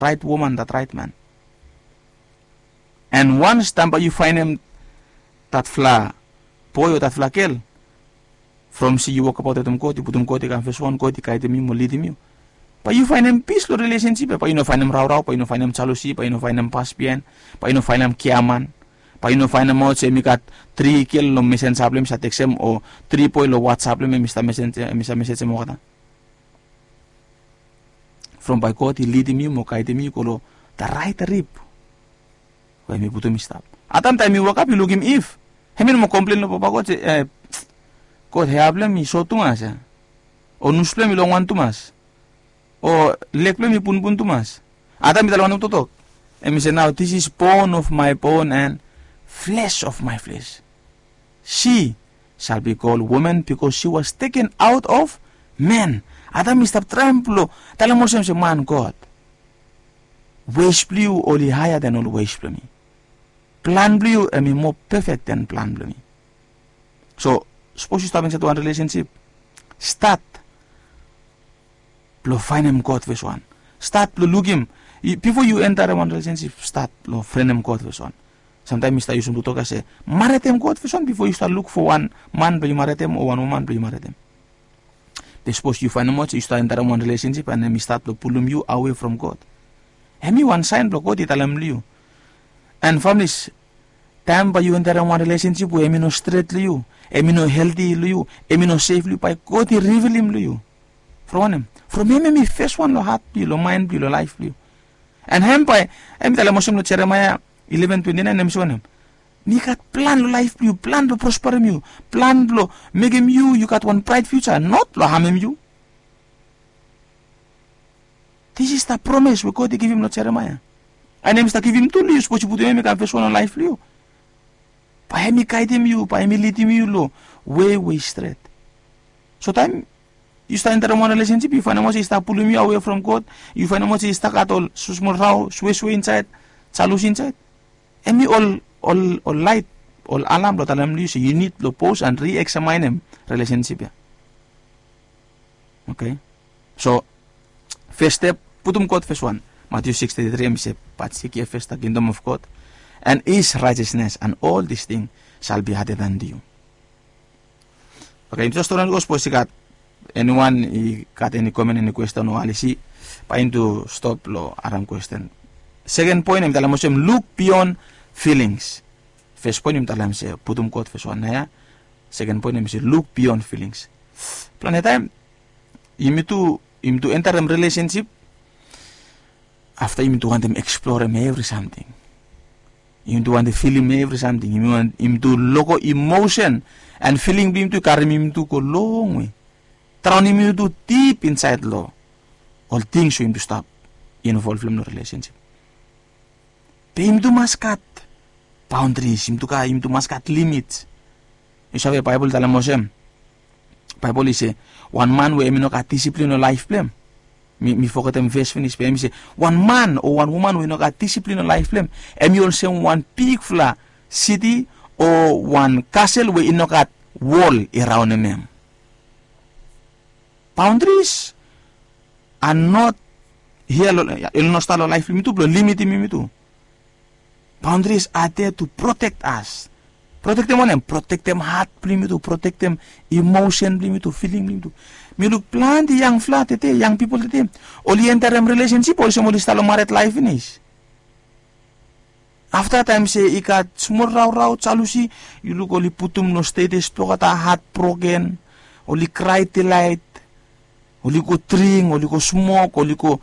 right woman, that right man. And once tampa you find him that fla boy or that fla girl, from see you walk about them koti, putum koti kan fesuan koti kay dem mo lead him. But you find him peaceful relationship, pa you no find him raw, pa you no find him jealousy, pa you no find him paspian, pa you no find him kiaman, pa you no find him mo say mi kat 3 kill lo message sablem sa textem o 3 po lo WhatsApp le mista message mo kata. From by koti lead him mo kay dem ko lo the right rib. Why mi putum stop. Atam time you wake up you look him if. Hemin mo complain lo pa ko ko heable mi sotumas. O nusple mi lo wan tumas. O lekple mi pun tumas. Adam mi dalawang tutok. And mi say now this is bone of my bone and flesh of my flesh. She shall be called woman because she was taken out of man. Adam mi stop tramplo. Tala mo siya man God. Wish blue only higher than all wish blue me. Plan blue and me more perfect than plan blue me. So suppose you start in one relationship. Start. Lo find him God verse 1. Start lo look him. Before you enter one relationship, start lo friend him God verse 1. Sometimes Mr. Yusuf to say, marry him God verse 1 before you start look for one man but you marry him or one woman but you marry them. They suppose you find him out, you start enter one relationship and then you start to pull you away from God. And me one sign block God italam you. And families, time by you enter one relationship where me no straight you, me no healthy you, me no safe you by God reveal him you. From him. From him, me first one lo heart lo mind lo life lo. And him by tala mo lo Jeremiah 11:29 nem so him. Me got plan lo life you, plan lo prosper you, plan lo make him you got one bright future, not lo harm him you. This is the promise we God give him lo Jeremiah. And him sta give him to you, suppose you put him make first one life lo. Pa him guide him you, pa him lead him you lo way straight. So time you start enter one relationship, you find out you start pulling you away from God, you find out you stuck at all, small raw, sway inside, chalus inside. And me all light, all alarm, lo talam you, so you need to pause and re-examine him relationship. Okay? So, first step, putum God first 1. Matthew 6:33, say, but seek ye first the kingdom of God, and his righteousness, and all these things shall be added unto you. Okay, just to go suppose you got anyone got any comment, any question or alisi pain to stop lo aram question. Second point im talam mosem look beyond feelings. First point im talam se putum kot first one ya. Second point im se look beyond feelings. Planet time im to enter a relationship after im to want them explore every something. Im to want to feel every something. Im to logo emotion and feeling him to carry him to go long way. Trying him to deep inside law. All things for him to stop involve in the relationship. But him to must cut boundaries, him to must cut limits. You saw the Bible tell him Bible is say one man where no got discipline or life blame. Me forget them verse finish. Me say one man or one woman where no got discipline or life blame. And you say one big fla city or one castle where no got wall around them. Boundaries are not here. Il nostro life limit me too. Boundaries are there to protect us. Protect them on them. Protect them heart to protect them emotion to feeling to. Me look plan the young flat young people today. Only enter them relationship also mo listalo married life finish. After time say ikat small raw chalusi you look only putum no status to kata heartbroken only cry till light. Oli ko drink, oli ko smoke, oli ko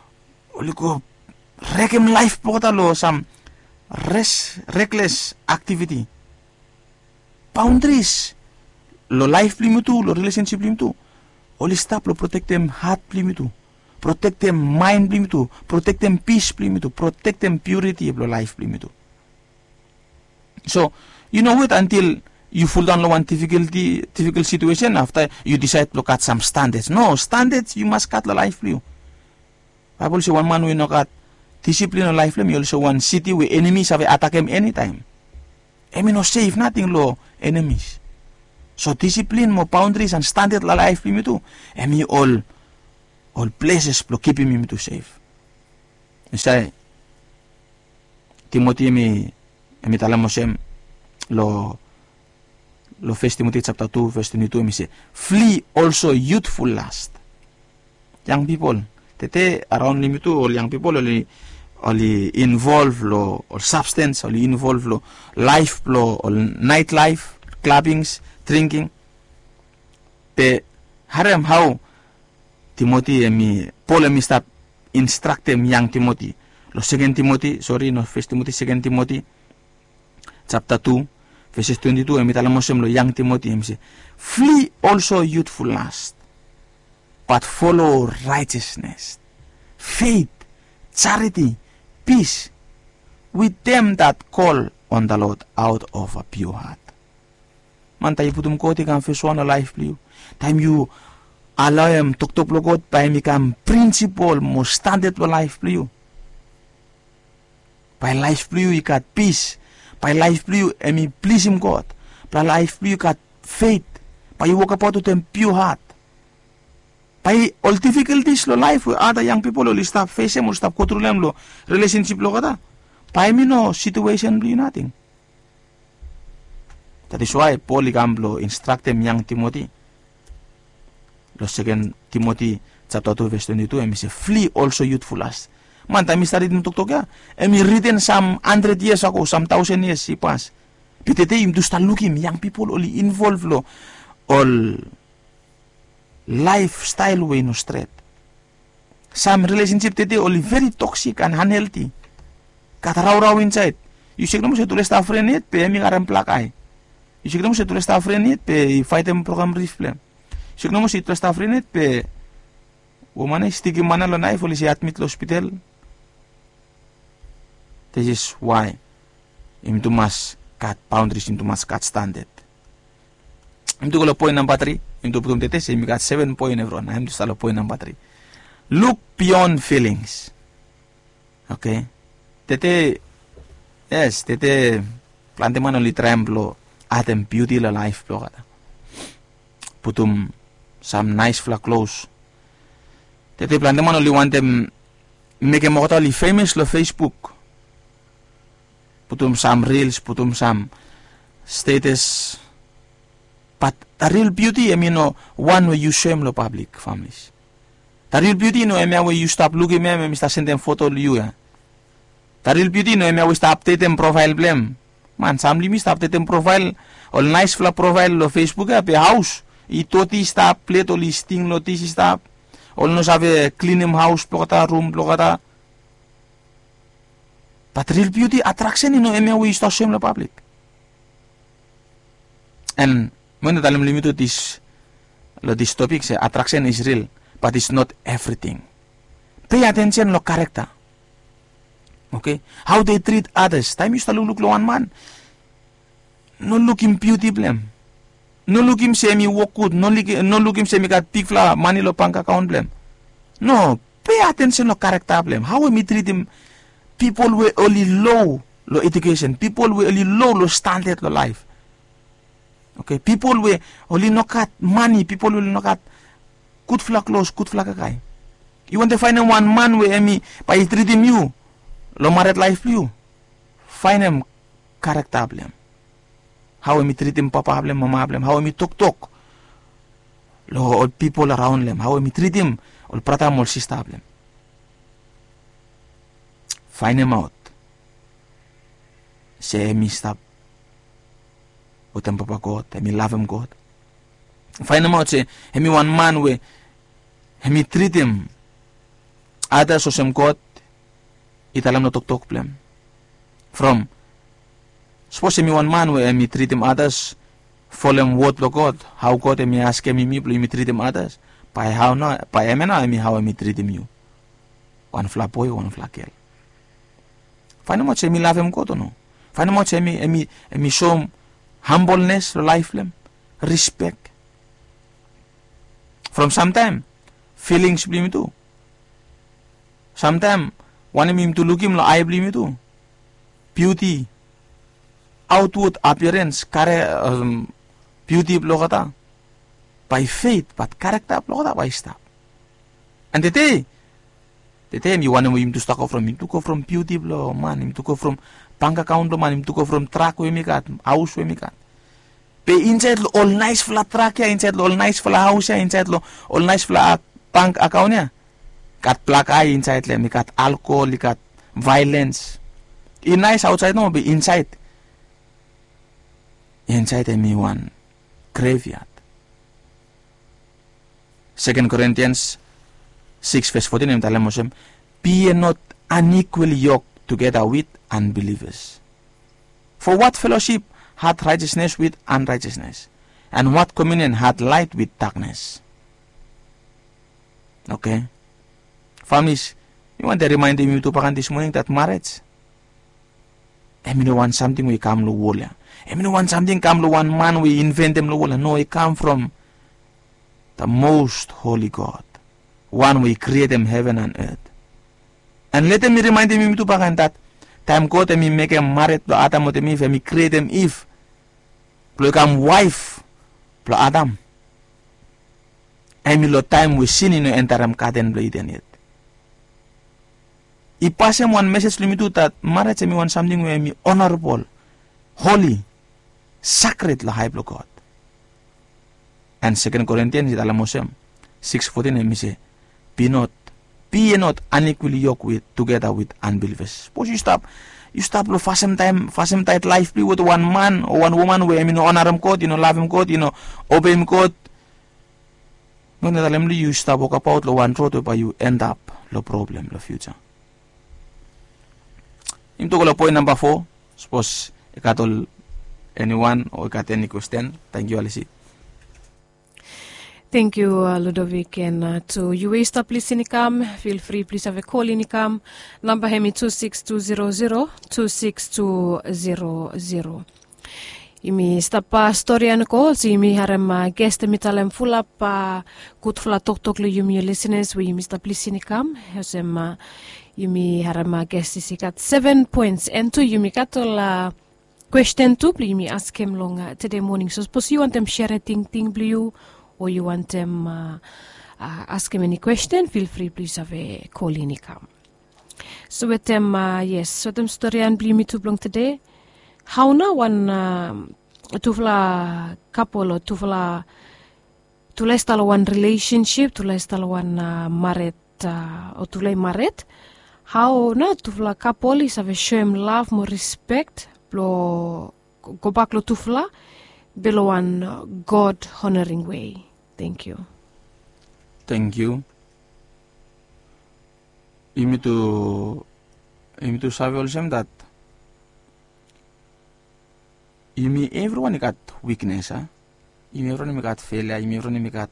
wreck him life po lo some reckless activity. Boundaries. Lo life limit to, lo relationship limit to. Oli stop lo protect them heart limit to. Protect them mind limit to. Protect them peace limit to. Protect them purity lo life limit to. So, you know what until you fall down one difficult situation after you decide to look at some standards. No, standards you must cut the life for you. Bible say one man will not cut discipline of life. You also one city where enemies have attack him anytime. I mean no safe, nothing low enemies. So discipline, more boundaries and standard la life me too. I mean all places to keep him to safe. Say Timothy emi talamosem lo 1 Timothy chapter 2 verse 22 emi say, flee also youthful lust. Young people, tete around limitu all young people only involve lo or substance, only involve lo life lo or nightlife, clubbings, drinking. Pe harem how Timothy Paul start instruct them young Timothy. Lo 2 Timothy, sorry, no 1 Timothy, 2 Timothy chapter 2 verses 22 talamosem lo young Timothy say, flee also youthful lust, but follow righteousness, faith, charity, peace with them that call on the Lord out of a pure heart. Man tayo putum ko ti kam feswan a life liu. Time you allow him tok logot by mikam principle mo standard lo life liu. By life liu ikat peace. By life liu emi please him God. By life liu ikat faith. By you walk up to them pure heart. By all difficulties lo life with other young people lo stop face mo stop kontrolem lo relationship lo kata. By me no situation liu nothing. That is why Paul lo instruct them young Timothy. Lo 2 Timothy chapter 2 verse 22 emi say, flee also youthful lust. Man, tayo studied mo tuktok ya. Emi written some 100 years ago, some 1,000 years si pas. Pitete im to start looking young people only involved lo all lifestyle way no straight. Some relationship tete only very toxic and unhealthy. Kataraw-raw inside. You say mo sa tulis ta friend it, pe emi karam plakay. You say mo sa tulis ta friend it, pe fight em program reflem. You say mo sa tulis ta friend it, pe umana stigi mana lo naif oli si admit lo hospital. This is why into must cut boundaries, into must cut standard. Into ko point number 3, into putum tete say mi got 7 point everyone. I'm justalo point number 3. Look beyond feelings. Okay? Tete plante man only tremblo atem beauty la life lo kata. Putum some nice fla clothes. Tete plante man only want them make em only famous lo Facebook. Putum some reels, putum some status. But the real beauty, one way you shame lo public families. The real beauty, where you stop looking at me, start sending photo to you. The real beauty, where we stop updating profile blame. Man, some limi stop updating profile, all nice fla profile lo Facebook pe house. Ito ti stop plate o listing lo ti stop. All no sabe clean him house plokata room plokata. But real beauty attraction where we start shame lo public. And when the limit to this topic say attraction is real, but it's not everything. Pay attention to character. Okay? How they treat others. Time you start look one man. No look him beauty blame. No look him say me work good. No look him say me got big flower, money lo bank account blame. No. Pay attention to character blame. How we treat him. People were only low education. People were only low standard lo life. Okay, people will only knock at money, people will knock at good flag clothes, good flag guy. You want to find one man where by treating you, lo married life you. Find him character blame. How me treat him papa blame, mama blame, how me talk. Lo all people around them, how me treat him, all prata all sister blame. Find him out. Say me stop. With him papa God, me love him God. Find him out, say, me one man where me treat him others as him God, italam no tok blame. From suppose me one man where me treat him others, follow him word lo God, how God me ask me treat him others, by how no, by me how me treat him you. One fla boy, one fla girl. Find him out, say me love him God or no. Find him out, say me show him humbleness, life, respect. From sometime, feelings blame too. Sometime, want him to look him, I blame too. Beauty, outward appearance, beauty blogata. By faith, but character blogata by stop. And the Tete mi wane mo im to stako from beauty blo man, im to go from bank account lo man, im to go from truck we mikat, house we mikat. Pe inside lo all nice flat truck ya, inside lo all nice flat house ya, inside lo all nice flat bank account ya. Kat plak ay inside le mikat alcohol, ikat violence. In nice outside no, be inside. Inside me one graveyard. 2 Corinthians 6 verse 14 im talam mosem, be not unequally yoked together with unbelievers. For what fellowship hath righteousness with unrighteousness? And what communion hath light with darkness? Okay. Families, you want to remind me to pakan this morning that marriage, emi no want something we come lo wola. Emi no want something come lo one man we invent them lo wola. No, it come from the most holy God, one we create them heaven and earth. And let me remind me to pakan that time God me make them married lo Adam with me, me create them Eve, lo come wife lo Adam. Emi lo time we sin in entaram kaden lo iden yet. I pass him one message to me too that marriage me want something where me honorable, holy, sacred la high block God. And 2 Corinthians it alamosem 6:14 me say, be ye not unequally yoked with together with unbelievers. Suppose you stop lo fasem time life be with one man or one woman where me no honor him God, love him God, obey him God. No netalemli you stop walk about lo one road where you end up lo problem lo future. Into ko point number 4. Suppose ikatol anyone or ikat any question. Thank you, Alice. Thank you, Ludovic. And to you stop listening, feel free, please have a call in. Number hemi 26200. Imi stapa story an ko si imi harem guest mi talem full up kut fula tok lu yumi listeners we imi stop listening hosem yumi harem guest sikat 7 points and to yumi katol question 2 please yumi ask him long today morning. So suppose you want them share a thing blue or you want them ask him any question, feel free please have a call in. So with them yes, so them story an blue me too long today. How na one tufla couple or tufla stalo one relationship, stalo one married or tulay married. How na tufla couple is have a show him love, more respect, go back lo tufla below one God honoring way. Thank you. Thank you. You need to say also that everyone got weakness, everyone got failure, everyone got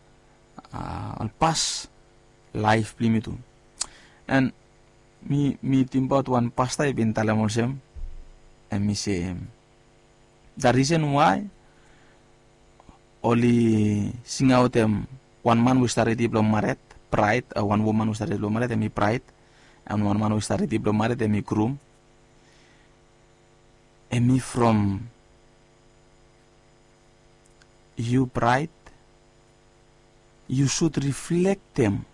past life limitu. And me think about one past I been talamosem, and me say the reason why only sing out them one man who started diploma married, pride, one woman who started diploma married, and me pride, and one man who started diploma married, and me groom, and me from you pride, you should reflect them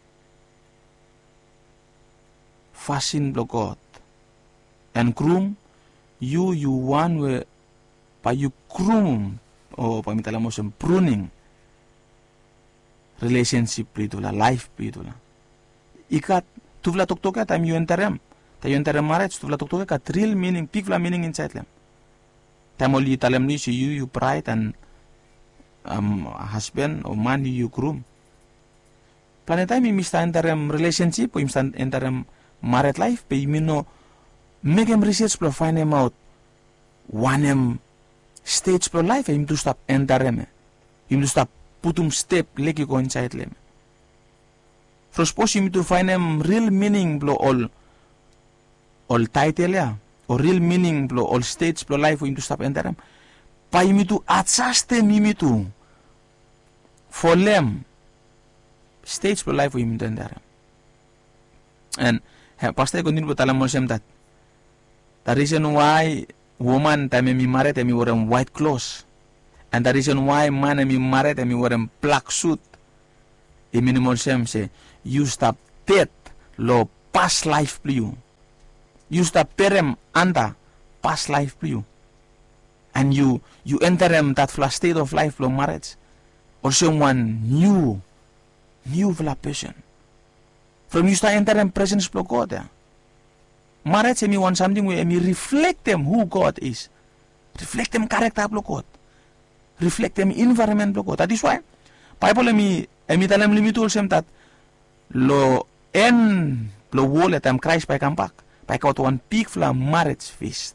fashion block God and groom you one way by you groom or by mitalamosen pruning relationship pritula life pritula ikat tuvla toktoka time you enterem marriage tuvla toktoka kat real meaning pigla meaning inside them time only talem ni you pride and husband or man you groom. Planet time mista enterem relationship or mista enterem married life, but you know make him research to find him out one stage pro life him to stop enterem him to stop put step like you go inside them. So suppose him to find him real meaning blow all title ya or real meaning blow all stage pro life him to stop enterem. Pa him to adjust them him to for them stage for life him to enterem. And pastor continue to tell him that the reason why woman time me married me wearing white clothes and the reason why man me married me wearing black suit the minimum say you stop dead lo past life blue. You stop perem anda past life blue. And you enter that state of life lo marriage. Or someone new vla person. From you start enter presence of God. Yeah. Marriage emi want something where emi reflect them who God is. Reflect them character of God. Reflect them environment of God. That is why Bible emi talem limitul sem that lo en lo wole tam Christ by come back. By kaut one peak fla marriage feast.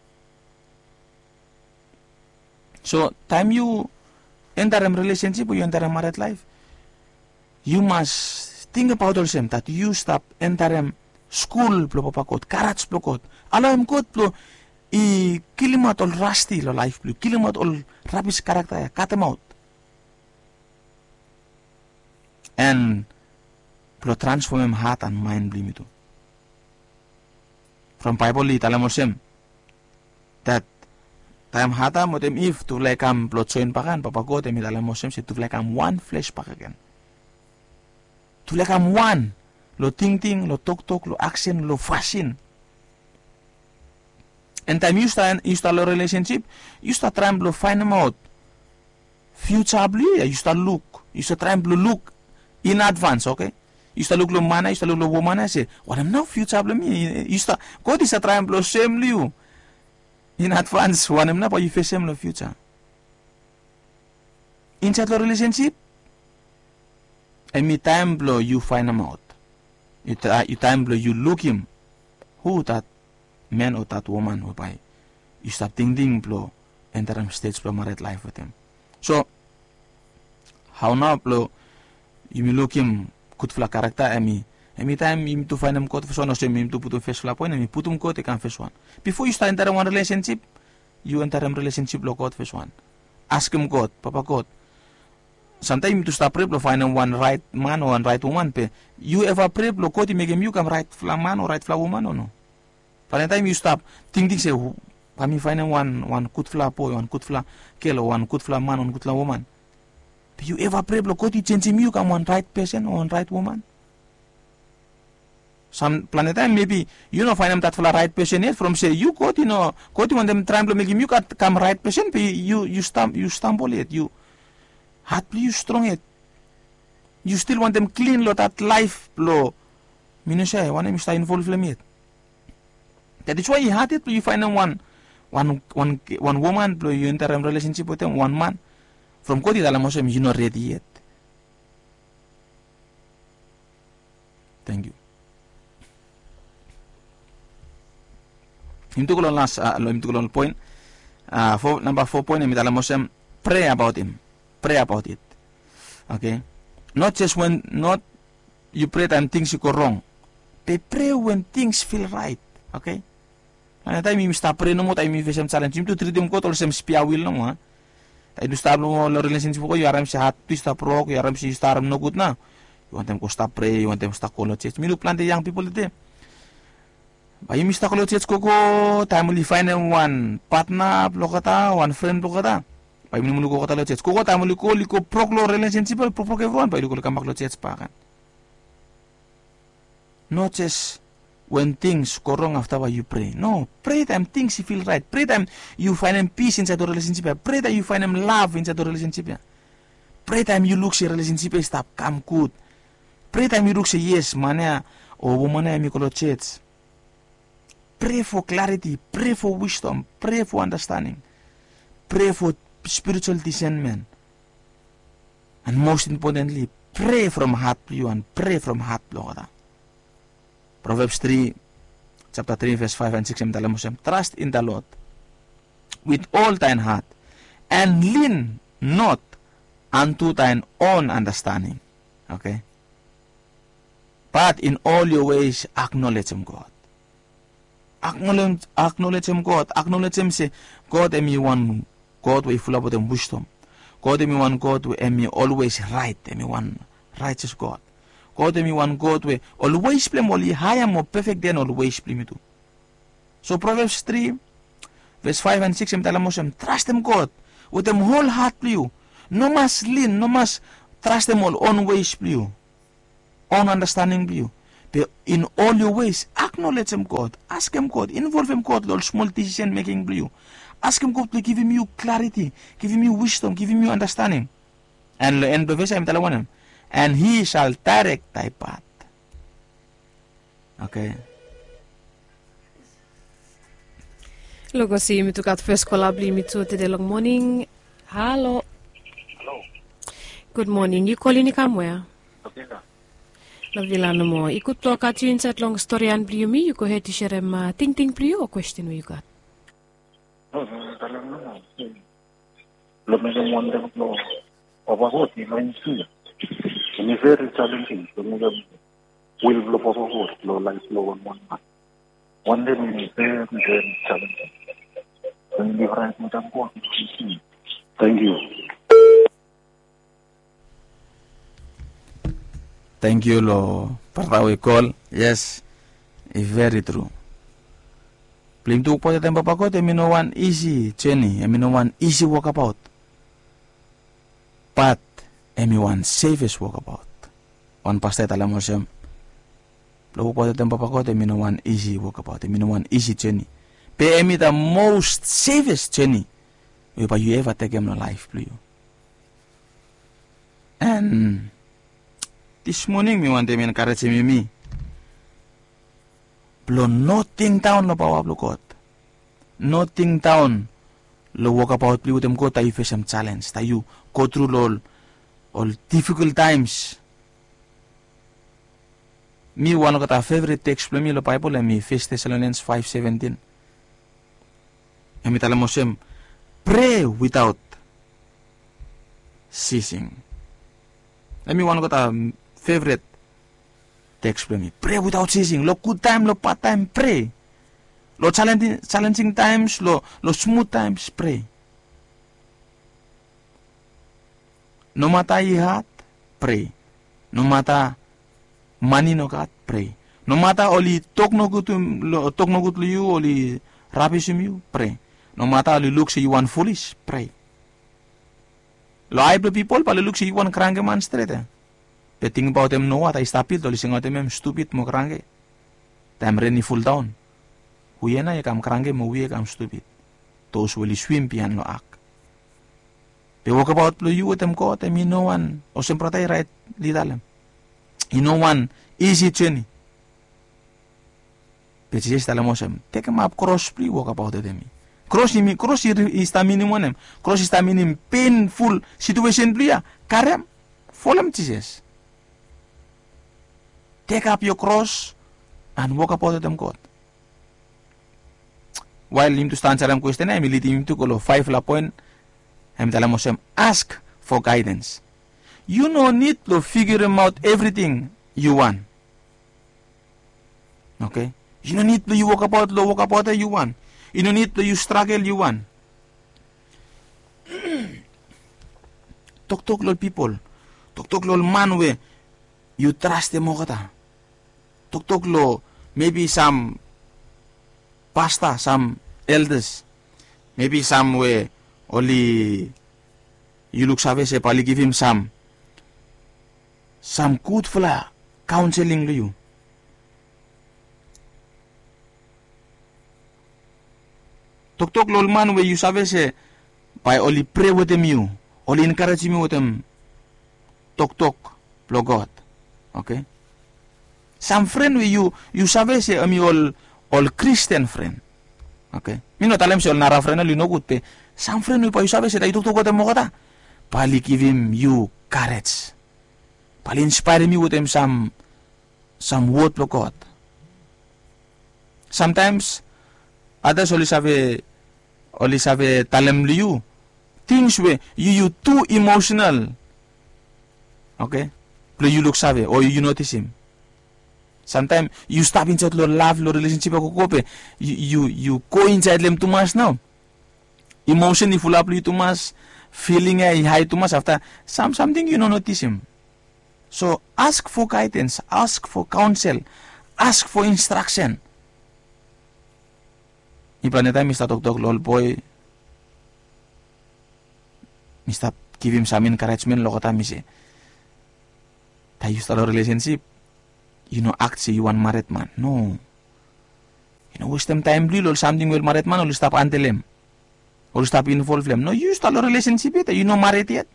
So time you enter a relationship or you enter a married life, you must think about yourself that you stop enter school plo papakot, karats plokot. Alam kot plo I kilimat all rusty lo life plo, kilimat all rubbish character, cut them out. And plo transform him heart and mind blim itu. From Bible li talam osem that time hata motem if to like plo join pakan papakot emi talam osem se to like one flesh pak again. To like one lo ting lo tok lo action lo fashion. And time you start a relationship, you start trying to find them out. Future blue, you start trying to look in advance, okay? You start look lo mana, you start look lo woman, I say, what am now future blue me? You start God is a trying to same you in advance, one am na but you face same lo future. Inside the relationship, and me time blow you find them out. You time blow you look him who that man or that woman who by you start thinking blow enter him stage blow married life with him. So how now blow you may look him good fla character emi time you to find him code for one or same him to put a face fla point and you put him code can face one. Before you start enter one relationship, you enter him relationship blow code face one. Ask him God, Papa God. Sometimes you to start pray to find one right man or one right woman. Pe you ever pray to God make him you come right fla man or right fla woman or no? By the time you stop thinking say me find one good fla boy, one good fla girl, one good fla man, one good fla woman. But you ever pray to God change him you come one right person or one right woman? Some planet time maybe you know find him that fla right person yet from say you God God want them trying to make him you come right person but you stumble it you heart you strong it you still want them clean lo that life lo minusya want them stay involved in it. That is why you had it you find one woman you enter a relationship with them one man from God dalam mosem you not ready yet. Thank you. Into kolon last into kolon point number 4 point emi dalam mosem pray about it. Okay, not just when not you pray time things you go wrong, they pray when things feel right. Okay, and time you start praying no mo time you face some challenge you to treat them ko tol sem spia will no ha tayo start mo lo relationship ko you aram si hat twist up rock you aram si star no good na you want them ko stop pray you want them start call church minu plan the young people there ba you start call church ko time you find one partner lokata one friend lokata pa minu ko kata church ko time you ko proklo relationship pro everyone pa you ko kamak lo church pa kan not just when things go wrong after what you pray. No, pray time things you feel right. Pray time you find them peace inside the relationship. Pray time you find them love inside the relationship. Pray time you look say relationship stop come good. Pray time you look say yes mana or woman mi kolo church. Pray for clarity. Pray for wisdom. Pray for understanding. Pray for spiritual discernment. And most importantly, pray from heart to you and pray from heart Lord. Proverbs 3, chapter 3, verse 5 and 6, trust in the Lord with all thine heart, and lean not unto thine own understanding. Okay? But in all your ways acknowledge him, God. Acknowledge him, God. Acknowledge him, say, God, am you one God we full of them wisdom. God, am you one God we am you always right. Am you one righteous God. God me one God way always play only higher more perfect than always play me too. So Proverbs 3 verse 5 and 6 trust them God with them whole heart you. No must lean, no must trust them all on ways you. On understanding you. But in all your ways, acknowledge him, God. Ask him, God. Involve him, God, Lord, small decision making for you. Ask him, God, to give him you clarity, give him you wisdom, give him you understanding. And the verse I'm telling him, and he shall direct thy path. Okay. Logo si mi tukat first collably mi to today long morning. Hello. Hello. Good morning. You calling ni kamwea? Okay na. Lavila no mo. Ikut to ka tune set long story and blue me. You go ahead to share ting blue or question you got. Talagang naman. Lumigang wonder mo. Overhoot, yung siya. Ini very challenging. Lumigang will blow overhoot. Low life, low on 1 month. One day, very, very challenging. Thank you, right, Madam Board. Thank you. Thank you, Lo. Para we call. Yes, it's very true. Plim tu po tayo papakot, no one easy journey, no one easy walkabout. But, one safest walkabout. One pastor talam mo siyam. Lo po tayo papakot, no one easy walkabout, no one easy journey. But the most safest journey you ever take in your life, please. And this morning, me want to encourage me. Blow nothing down lo power of God. Nothing down lo walk about play with them go tayo face some challenge. Tayo go through all difficult times. Me one of the favorite text lo me lo Bible and me 1 Thessalonians 5:17. And me tala mo siyem, pray without ceasing. Let me one of the favorite text for me. Pray without ceasing. Lo good time, lo bad time, pray. Lo challenging times, lo smooth times, pray. No matter you had, pray. No matter money no got, pray. No matter only talk no good to you, only rubbish you, pray. No matter only looks you one foolish, pray. Lo able people, pala looks you one cranky man straight. But think about them, no what I stop it, lising out them stupid mo krange. Time rainy full down. Huye na yakam krange mo huye kam stupid. Those will swim pian lo ak. They walk about lo you with them ko, them you no one, o sempra tayo right lidalem. You know one easy journey. But just tell them, take them up cross, please walk about them. Cross is the minimum. Cross is the minimum painful situation, please. Karem, follow them, Jesus. Take up your cross and walk about them, God. While him to stand salam question, I'm leading him to go 5 la point. I'm telling him, ask for guidance. You no need to figure out everything you want. Okay? You don't need to you walk about you want. You don't need to you struggle you want. Talk lol people. Talk lol man we you trust them kata. Talk lo maybe some pastor, some elders. Maybe some way only you look savage pali give him some good fla counseling to you. Talk lol man where you savage by only pray with them you, only encourage me with them. Talk lo God. Okay? Some friend with you savage all Christian friend. Okay? Me no talem si all nara friend ali no good pe. Some friend with you savage tayo talk with them mo kata. Pali give him you courage. Pali inspire me with them some word lo God. Sometimes others only sabe talem you things where you too emotional. Okay? But you look sabe or you notice him. Sometimes you stop inside lo love lo relationship ako kope. You go inside them too much now. Emotion full up you too much. Feeling high too much after something you don't notice him. So ask for guidance, ask for counsel, ask for instruction. Iplaneta Mr. Talk lol boy. Mr. Give him some encouragement lo kata mise. Tayo sa relationship. act say you want married man. No. Waste them time blue or something with married man or stop until him. Or stop involve them. No, you start a relationship yet, married yet.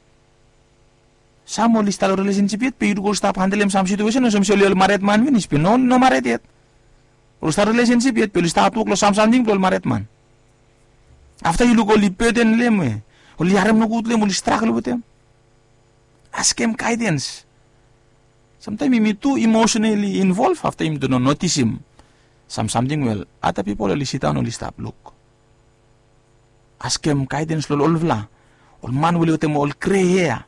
Some will start a relationship yet, but you go stop handle him some situation or some silly married man finish. No married yet. Or start a relationship yet, but you start to close something to married man. After you look only pet and lame, only harem no good lame, only struggle with him. Ask him guidance. Sometimes you too emotionally involved after him do not notice him. Something well, other people only sit down, only stop look. Ask him guidance, all man will them all cray.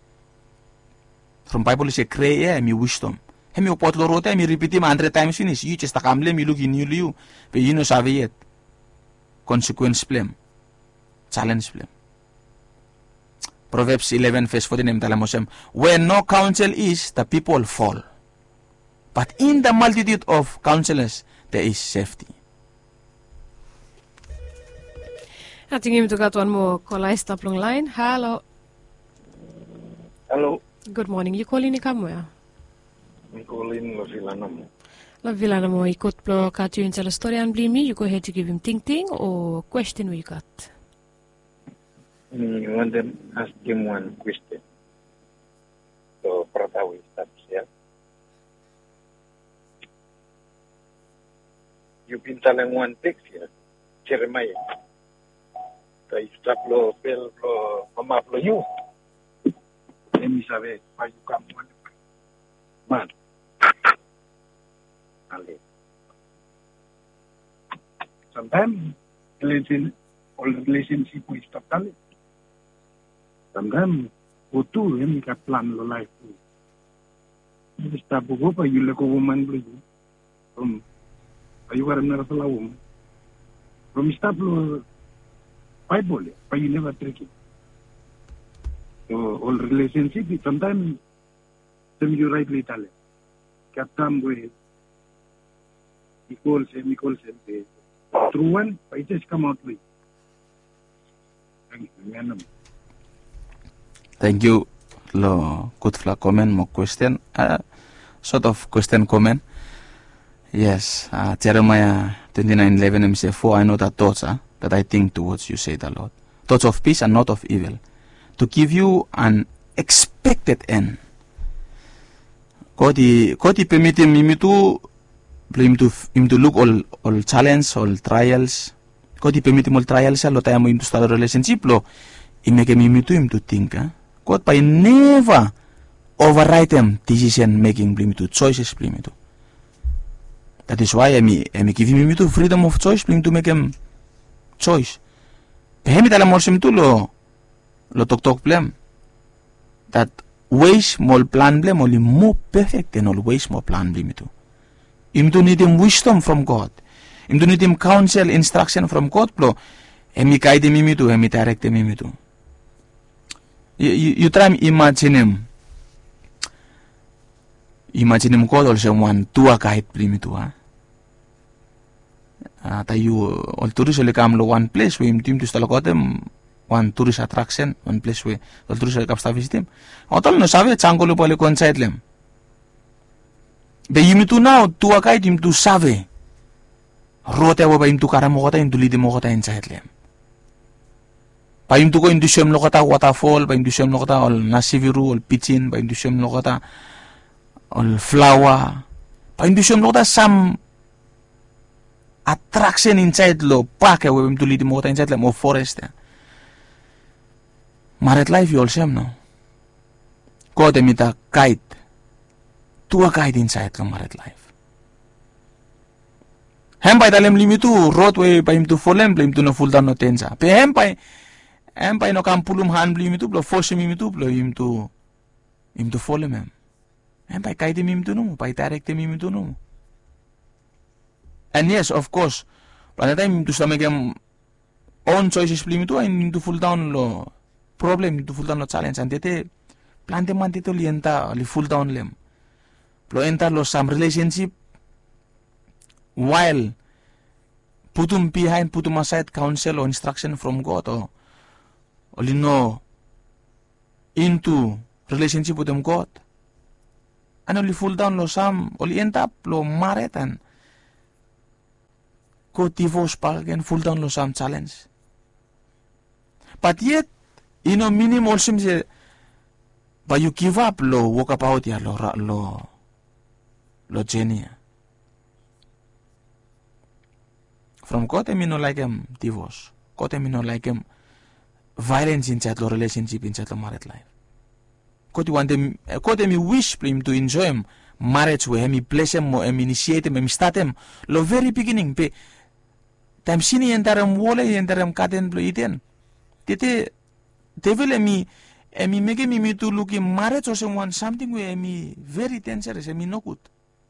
From Bible say cray, me wisdom. Him you pot lorote, me repeat him 100 times finish. You just a camle, me look in you, but you know save yet. Consequence blame. Challenge blame. Proverbs 11 verse 14 talamosem. Where no counsel is, the people fall. But in the multitude of counselors, there is safety. I think you got one more caller stop long line. Hello. Hello. Good morning. You calling somewhere? I'm calling Lavillanamo. Lavillanamo, ikut plo katu yung tell story and blame me. You go ahead to give him ting or question we got. I want to ask him one question. So, brother, we start here. You've been telling one text here, Jeremiah. So, stop lo, pel, lo, mama, lo, you. Let me say, why you come one man. Sometimes, relationship with stop talent. Sometimes, go to him, you plan your life too. You stop go, but you look a woman, please. You were another woman. From stop Bible, but you never take it. So, all relationship, sometimes, you rightly tell it. Captain with equals him, true one, but it just come out with. Thank you, Thank you. Lo, good for comment, more question. Sort of question comment. Yes, Jeremiah 29:11 say, for I know the thoughts that I think towards you, say the Lord. Thoughts of peace and not of evil, to give you an expected end. Koti permit him to look all challenge, all trials. Koti permit him all trials, lo tayo mo him to start a relationship, lo, make him to think. God by never override him decision making, to choices, to. That is why I give him to freedom of choice, to make him choice. Hemi talam morsim to lo tok blem. That ways more plan blem only more perfect than all ways more plan blem to. Him to need him wisdom from God. Him to need him counsel, instruction from God. Plo hemi guide him to, hemi direct him to. You try imagine him. Imagine him God also one tua guide blem to tayo all tourists only come to one place where him to start them one tourist attraction, one place where all tourists come to visit him. Otol no sabe changolo pole conside lem. Be him to now tua guide him to sabe. Rote wa ba him to karamokota him to lead him mokota inside lem. Pa him to go into shem lokota waterfall, pa him to shem lokota all nasiviru, all pitchin, pa him to shem lokota all flower, pa him to shem lokota some attraction inside lo park where him to lead him mokota inside lem or forest. Married life you also no. God emita guide. Tua guide inside lo married life. Hempay talem limitu roadway pa him to follow him to no full down no tensa. Pe hempay no kampulum han limitu blo force him to blo him to follow him. Hempay guide him to no, pa direct him to no. And yes, of course, by the time him to make him own choices limitu him to full down lo problem to full down lo challenge and tete plante man tete lienta li full down lem. Lo enter lo some relationship while putum behind putum aside counsel or instruction from God or no into relationship with them God. ano li full down lo sam, oli end up lo maretan. Ko divorce palgen full down lo sam challenge. But yet, minim also say, but you give up lo walk about ya lo Jenny. From God, no like divorce. God, no like violence inside lo relationship inside lo married life. God want God wish him to enjoy him marriage where him bless him mo initiate him start him lo very beginning pe time sini entaram wole entaram katen blo iten. Tete devil emi make me to look in marriage or someone something where emi very dangerous emi no good.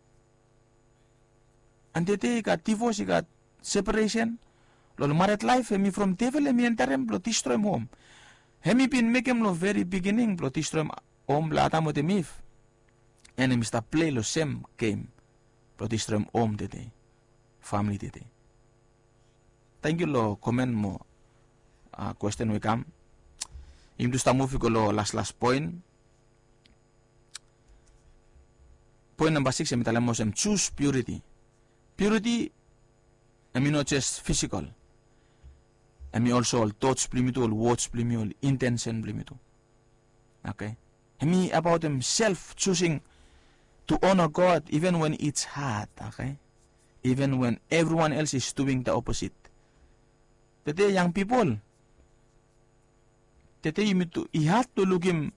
And tete got divorce, got separation. Lo married life emi from devil emi entaram blo destroy home. Hemi pin make him lo very beginning blo destroy home la atamo te mif. And him sta play lo same game blo destroy home tete family tete. Thank you lo comment mo. Question we come. Im to move ko lo last point. Point number 6 emi talam mosem choose purity. Purity emi not just physical. Emi also all thoughts plimitu, all words plimitu, all intention plimitu. Okay. Emi about himself choosing to honor God even when it's hard. Okay. Even when everyone else is doing the opposite. Today young people. Today you have to look him.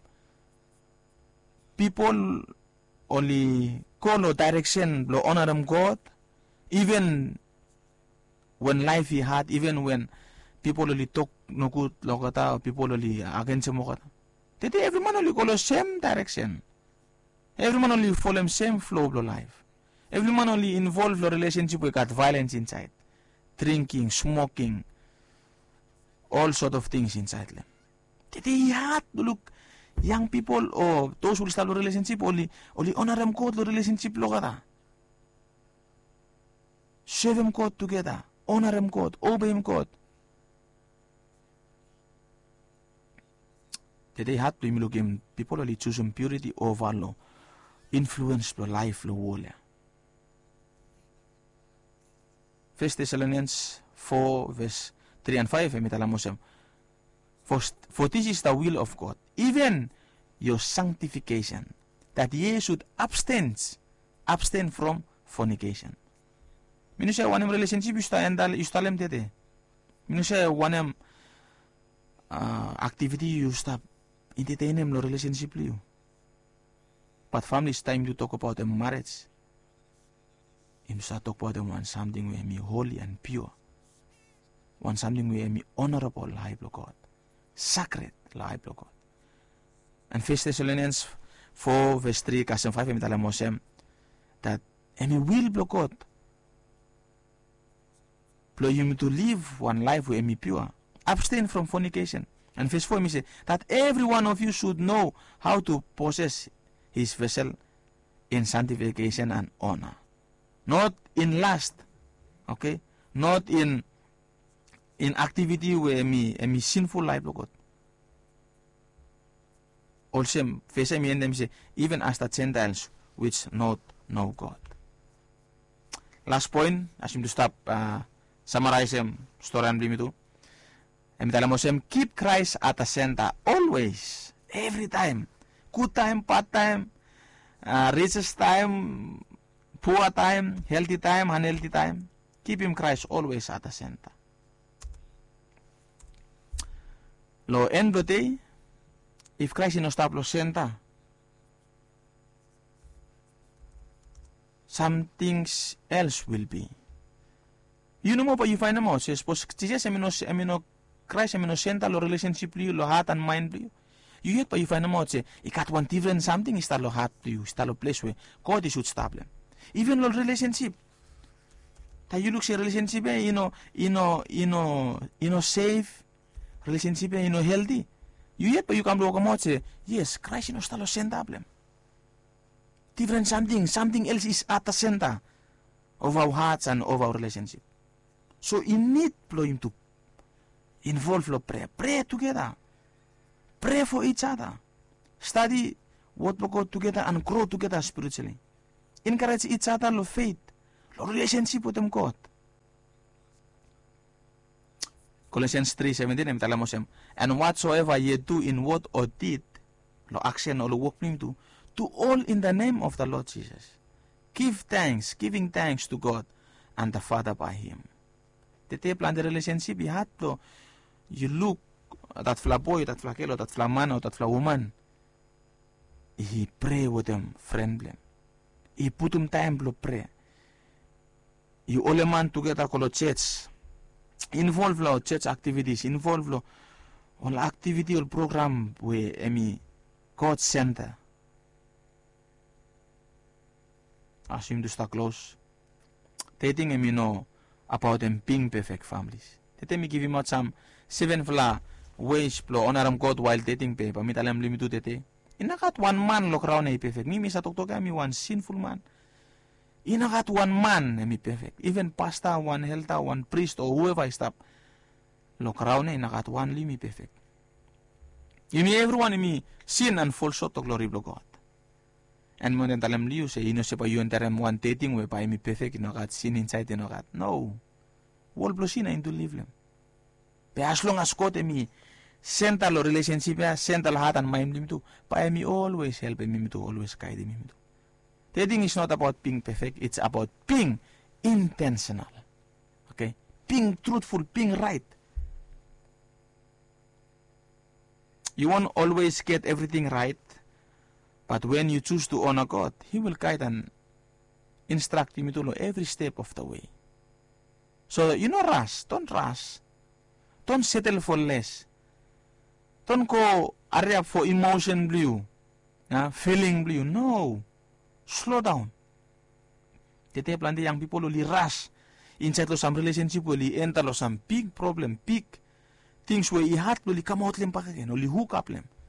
People only call no direction, lo honor them God, even when life is hard, even when people only talk no good, lo kata, or people only against mo kata. Today everyone only go the same direction. Everyone only follow same flow of life. Everyone only involve the relationship with got violence inside, drinking, smoking, all sort of things inside them. Today you have to look young people or those who start a relationship only honor them God the relationship lo kata. Serve him God together, honor him God, obey him God. Today had to look him people only choose purity over lo influence lo life lo wole. 1 Thessalonians 4 verse 3 and 5 emitalamosem. For this is the will of God, even your sanctification, that ye should abstain from fornication. Minusya wanem relationship yustalem tete. Minusya wanem activity yusta entertainem lo relationship liu. But family is time to talk about the marriage. You start talk about one something where me holy and pure. One something where me honorable life of God. Sacred life of God. And 1 Thessalonians 4 verse 3 kasem 5 emitalam mosem that emi will of God plo you to live one life where emi pure, abstain from fornication. And verse 4 me say that every one of you should know how to possess his vessel in sanctification and honor, not in lust, okay, not in activity where me sinful life of God. Also, verse me and them say, even as the Gentiles which not know God. Last point, as him to stop summarize him story and blim itu. Keep Christ at the center always, every time, good time, bad time, richest time, poor time, healthy time, unhealthy time. Keep him Christ always at the center. Lo end of the day, if Christ is not stop lo center, something else will be. You know what you find out? Suppose Jesus amino Christ amino center lo relationship liu, lo heart and mind liu. You yet but you find out say, it got one different something is lo heart to you, lo place where God should stop them. Even lo relationship. That you look say relationship, safe. Relationship healthy. You yet but you come to walk out say, yes, Christ lo center them. Different something else is at the center of our hearts and of our relationship. So you need him to involve prayer. Pray together. Pray for each other. Study work for God together and grow together spiritually. Encourage each other lo faith, lo relationship with God. Colossians 3:17 and whatsoever ye do in word or deed, lo action or lo work do all in the name of the Lord Jesus. Giving thanks to God and the Father by Him. Tete plan the relationship you look that fla boy, that fla kelo, that fla man or that fla woman. He pray with them friendly. He put them time to pray. You all a man together call church. Involve lo church activities. Involve lo all activity or program where God center. Ask him to stay close. They think know about them being perfect families. They me give him out some 7 ways plo honoram God while dating paper. Mitalam limitu tete. Inakat one man look around ay perfect. Mimi sa tuktok mi one sinful man. Inakat one man ay perfect. Even pastor, one helter, one priest or whoever is up. Look around ay inakat one limi perfect. Everyone sin and fall short of glory of God. And mo talam liu say se pa yun terem one dating we pa perfect inakat sin inside inakat. No. Wall plus sin into live them. But as long as God central relationship central heart and mind lim to pa always help him to always guide him to. Dating is not about being perfect, it's about being intentional. Okay? Being truthful, being right. You won't always get everything right, but when you choose to honor God, He will guide and instruct you to every step of the way. So, rush. Don't rush. Don't settle for less. Don't go area for emotion blue, feeling blue. No. Slow down. Tete plan young people only rush inside lo some relationship only enter lo some big problem, big things where he had to come out lem pa again, only hook up lem.